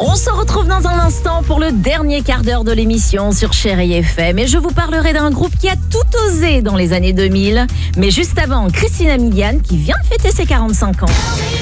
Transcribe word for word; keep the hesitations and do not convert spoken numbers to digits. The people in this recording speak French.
On se retrouve dans un instant pour le dernier quart d'heure de l'émission sur Chérie F M et je vous parlerai d'un groupe qui a tout osé dans les années deux mille. Mais juste avant, Christina Milian qui vient de fêter ses quarante-cinq ans.